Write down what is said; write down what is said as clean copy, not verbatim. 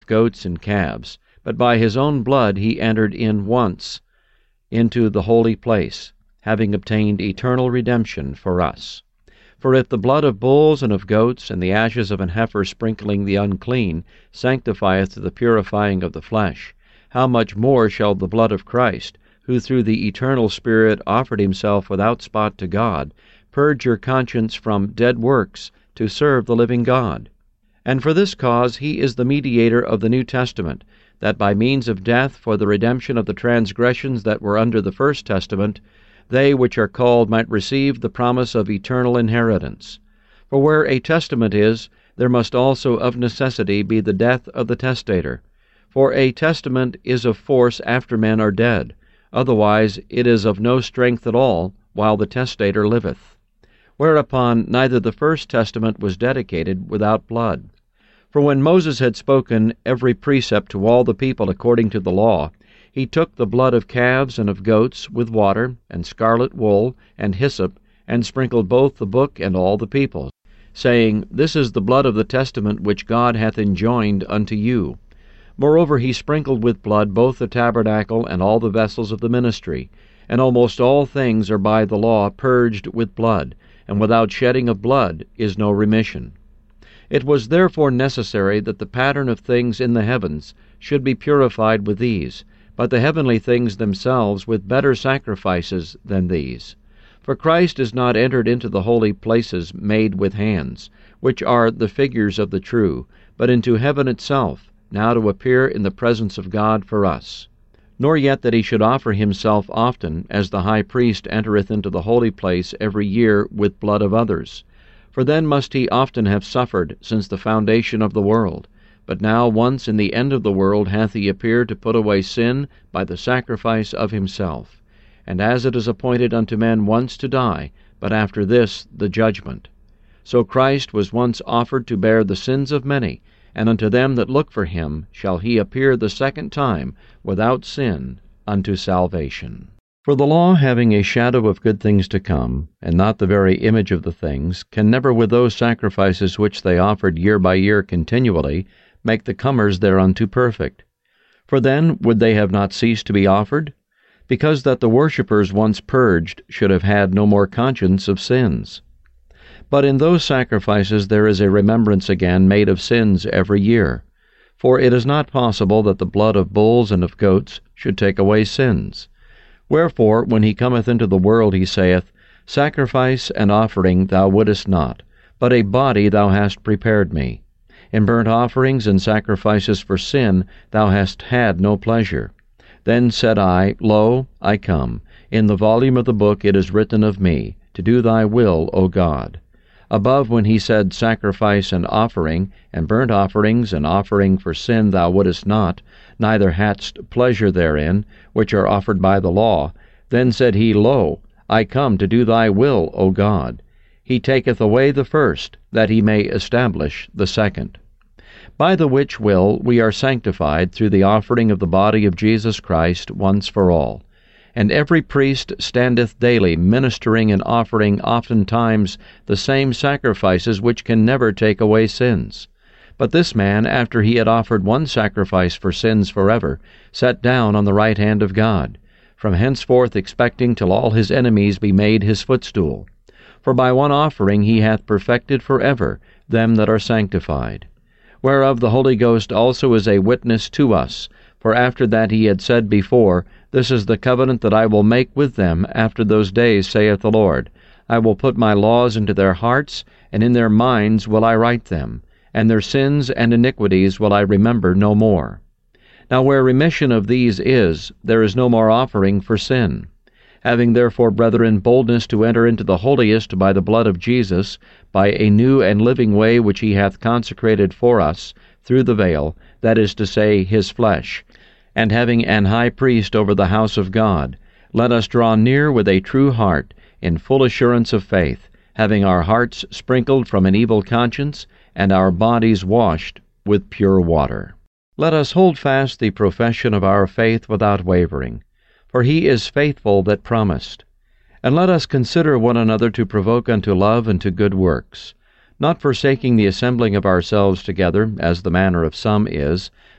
goats and calves, but by his own blood he entered in once into the holy place, having obtained eternal redemption for us. For if the blood of bulls and of goats, and the ashes of an heifer sprinkling the unclean, sanctifieth to the purifying of the flesh, how much more shall the blood of Christ, who through the eternal Spirit offered himself without spot to God, purge your conscience from dead works to serve the living God? And for this cause he is the mediator of the New Testament, that by means of death for the redemption of the transgressions that were under the first testament, they which are called might receive the promise of eternal inheritance. For where a testament is, there must also of necessity be the death of the testator. For a testament is of force after men are dead, otherwise it is of no strength at all while the testator liveth. Whereupon neither the first testament was dedicated without blood. For when Moses had spoken every precept to all the people according to the law, he took the blood of calves and of goats with water, and scarlet wool, and hyssop, and sprinkled both the book and all the people, saying, This is the blood of the testament which God hath enjoined unto you. Moreover he sprinkled with blood both the tabernacle and all the vessels of the ministry, and almost all things are by the law purged with blood, and without shedding of blood is no remission. It was therefore necessary that the pattern of things in the heavens should be purified with these, but the heavenly things themselves with better sacrifices than these. For Christ is not entered into the holy places made with hands, which are the figures of the true, but into heaven itself, now to appear in the presence of God for us. Nor yet that he should offer himself often, as the high priest entereth into the holy place every year with blood of others. For then must he often have suffered since the foundation of the world. But now once in the end of the world hath he appeared to put away sin by the sacrifice of himself. And as it is appointed unto men once to die, but after this the judgment. So Christ was once offered to bear the sins of many, and unto them that look for him shall he appear the second time without sin unto salvation. For the law, having a shadow of good things to come, and not the very image of the things, can never with those sacrifices which they offered year by year continually make the comers thereunto perfect. For then would they have not ceased to be offered? Because that the worshippers once purged should have had no more conscience of sins. But in those sacrifices there is a remembrance again made of sins every year. For it is not possible that the blood of bulls and of goats should take away sins. Wherefore, when he cometh into the world, he saith, Sacrifice and offering thou wouldest not, but a body thou hast prepared me. In burnt offerings and sacrifices for sin thou hast had no pleasure. Then said I, Lo, I come. In the volume of the book it is written of me, to do thy will, O God. Above, when he said sacrifice and offering, and burnt offerings and offering for sin thou wouldest not, neither hadst pleasure therein, which are offered by the law, then said he, Lo, I come to do thy will, O God. He taketh away the first, that he may establish the second. By the which will we are sanctified through the offering of the body of Jesus Christ once for all. And every priest standeth daily ministering and offering oftentimes the same sacrifices which can never take away sins. But this man, after he had offered one sacrifice for sins forever, sat down on the right hand of God, from henceforth expecting till all his enemies be made his footstool. For by one offering he hath perfected forever them that are sanctified. Whereof the Holy Ghost also is a witness to us, for after that he had said before, This is the covenant that I will make with them after those days, saith the Lord. I will put my laws into their hearts, and in their minds will I write them, and their sins and iniquities will I remember no more. Now where remission of these is, there is no more offering for sin. Having therefore, brethren, boldness to enter into the holiest by the blood of Jesus, by a new and living way which he hath consecrated for us, through the veil, that is to say, his flesh, and having an high priest over the house of God, let us draw near with a true heart, in full assurance of faith, having our hearts sprinkled from an evil conscience, and our bodies washed with pure water. Let us hold fast the profession of our faith without wavering, for he is faithful that promised. And let us consider one another to provoke unto love and to good works, not forsaking the assembling of ourselves together, as the manner of some is,